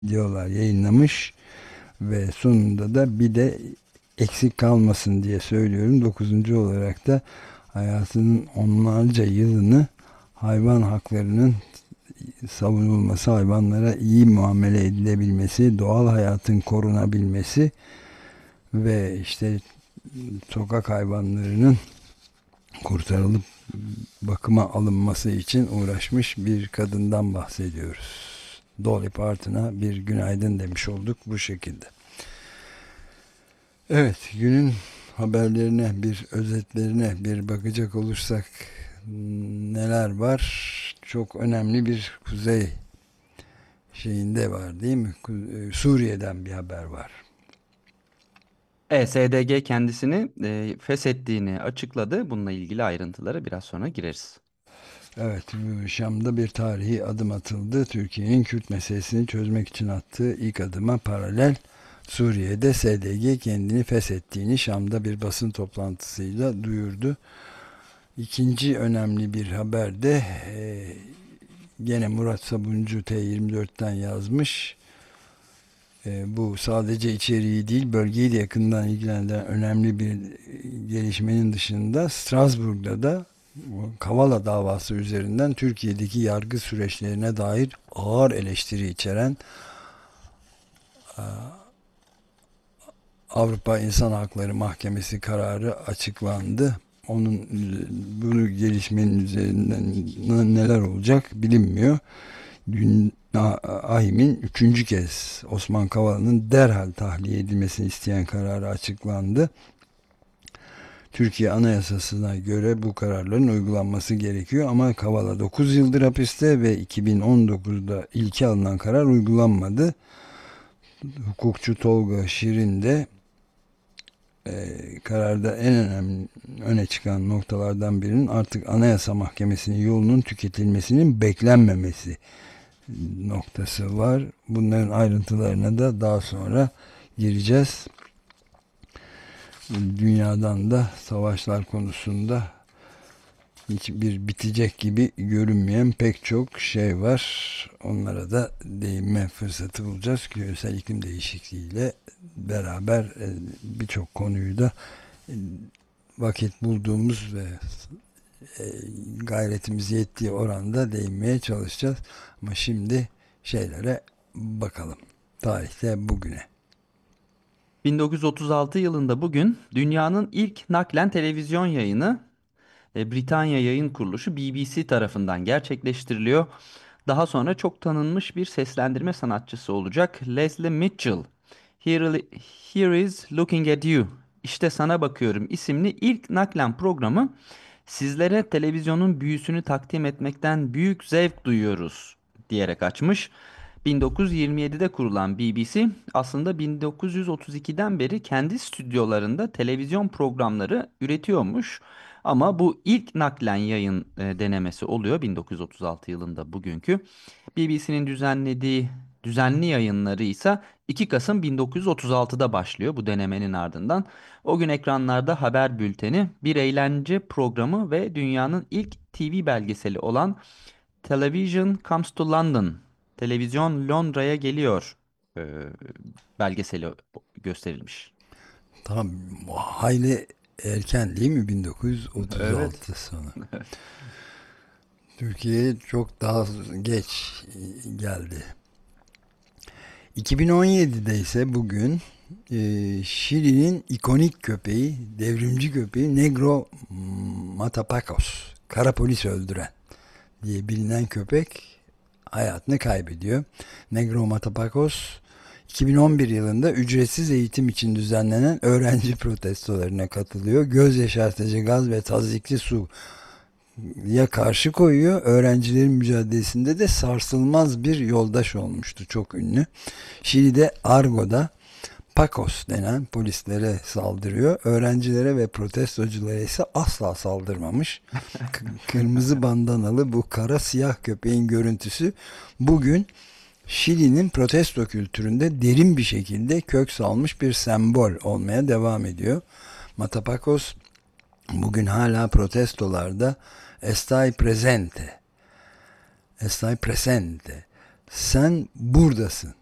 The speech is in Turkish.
videolar yayınlamış ve sonunda da bir de eksik kalmasın diye söylüyorum. Dokuzuncu olarak da hayatının onlarca yılını hayvan haklarının savunulması, hayvanlara iyi muamele edilebilmesi, doğal hayatın korunabilmesi ve işte sokak hayvanlarının kurtarılıp bakıma alınması için uğraşmış bir kadından bahsediyoruz. Dolly Parton'a bir günaydın demiş olduk bu şekilde. Evet, günün haberlerine, bir özetlerine bir bakacak olursak neler var? Çok önemli bir kuzey şeyinde var değil mi? Suriye'den bir haber var. SDG kendisini feshettiğini açıkladı. Bununla ilgili ayrıntılara biraz sonra gireriz. Evet, Şam'da bir tarihi adım atıldı. Türkiye'nin Kürt meselesini çözmek için attığı ilk adıma paralel Suriye'de SDG kendini feshettiğini Şam'da bir basın toplantısıyla duyurdu. İkinci önemli bir haber de gene Murat Sabuncu T24'ten yazmış. Bu sadece içeriği değil, bölgeyi de yakından ilgilendiren önemli bir gelişmenin dışında Strasbourg'da da Kavala davası üzerinden Türkiye'deki yargı süreçlerine dair ağır eleştiri içeren Avrupa İnsan Hakları Mahkemesi kararı açıklandı. Onun bunu gelişmenin üzerinden neler olacak bilinmiyor. Dün AİHM'in üçüncü kez Osman Kavala'nın derhal tahliye edilmesini isteyen kararı açıklandı. Türkiye Anayasası'na göre bu kararların uygulanması gerekiyor ama Kavala 9 yıldır hapiste ve 2019'da ilki alınan karar uygulanmadı. Hukukçu Tolga Şirin de kararda en önemli öne çıkan noktalardan birinin artık Anayasa Mahkemesi'nin yolunun tüketilmesinin beklenmemesi noktası var. Bunların ayrıntılarına da daha sonra gireceğiz. Dünyadan da savaşlar konusunda hiçbir bitecek gibi görünmeyen pek çok şey var. Onlara da değinme fırsatı bulacağız. Küresel iklim değişikliğiyle beraber birçok konuyu da vakit bulduğumuz ve gayretimiz yettiği oranda değinmeye çalışacağız. Ama şimdi şeylere bakalım. Tarihte bugüne. 1936 yılında bugün dünyanın ilk naklen televizyon yayını Britanya Yayın Kuruluşu BBC tarafından gerçekleştiriliyor. Daha sonra çok tanınmış bir seslendirme sanatçısı olacak Leslie Mitchell. Here, Here is Looking at You. İşte Sana Bakıyorum isimli ilk naklen programı sizlere televizyonun büyüsünü takdim etmekten büyük zevk duyuyoruz diyerek açmış. 1927'de kurulan BBC aslında 1932'den beri kendi stüdyolarında televizyon programları üretiyormuş. Ama bu ilk naklen yayın denemesi oluyor 1936 yılında bugünkü. BBC'nin düzenlediği düzenli yayınları ise 2 Kasım 1936'da başlıyor bu denemenin ardından. O gün ekranlarda haber bülteni, bir eğlence programı ve dünyanın ilk TV belgeseli olan Television Comes to London, Televizyon Londra'ya geliyor e, belgeseli gösterilmiş. Tamam, hayli erken değil mi? Evet. 1936 sonu. Türkiye'ye çok daha geç geldi. 2017'de ise bugün Şili'nin ikonik köpeği, devrimci köpeği Negro Matapacos, kara polis öldüren diye bilinen köpek hayatını kaybediyor. Negro Matapacos 2011 yılında ücretsiz eğitim için düzenlenen öğrenci protestolarına katılıyor. Göz yaşartıcı gaz ve tazyikli su ya karşı koyuyor. Öğrencilerin mücadelesinde de sarsılmaz bir yoldaş olmuştu. Çok ünlü. Şili'de Argo'da Pacos denen polislere saldırıyor. Öğrencilere ve protestoculara ise asla saldırmamış. Kırmızı bandanalı bu kara siyah köpeğin görüntüsü bugün Şili'nin protesto kültüründe derin bir şekilde kök salmış bir sembol olmaya devam ediyor. Matapacos bugün hala protestolarda Estai presente. Estai presente. Sen buradasın.